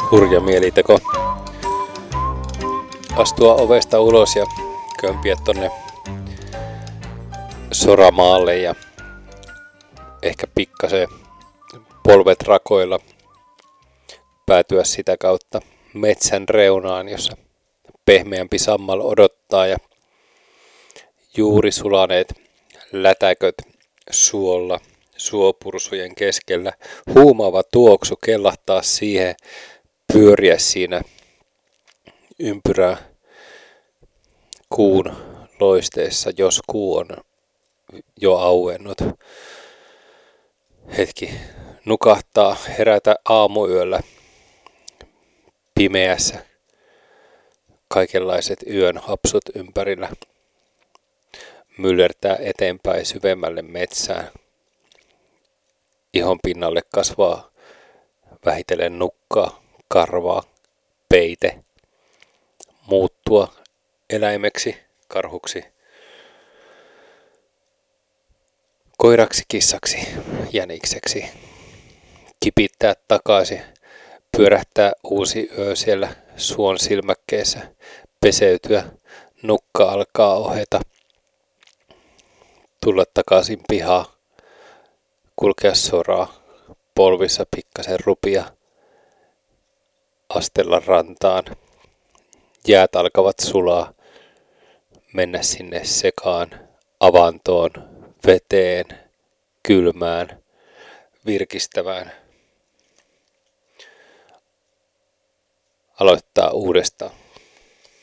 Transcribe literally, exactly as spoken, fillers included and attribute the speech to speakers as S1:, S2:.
S1: hurja mieliteko astua ovesta ulos ja kömpiä tonne soramaalle ja ehkä pikkasen polvet rakoilla päätyä sitä kautta metsän reunaan, jossa pehmeämpi sammal odottaa ja juuri sulaneet lätäköt suolla suopursujen keskellä. Huumaava tuoksu kellahtaa siihen, pyöriä siinä ympyrää kuun loisteessa, jos kuu on jo auennut. Hetki nukahtaa, herätä aamuyöllä pimeässä. Kaikenlaiset yön hapsut ympärillä. Myllertää eteenpäin syvemmälle metsään. Ihon pinnalle kasvaa vähitellen nukkaa, karvaa, peite. Muuttua eläimeksi, karhuksi, koiraksi, kissaksi, jänikseksi. Kipittää takaisin, pyörähtää uusi yö siellä suon silmäkkeessä, peseytyä, nukka alkaa oheta, tulla takaisin pihaan, kulkea soraa, polvissa pikkasen rupia, astella rantaan. Jäät alkavat sulaa, mennä sinne sekaan, avantoon, veteen, kylmään, virkistävään. Aloittaa uudestaan.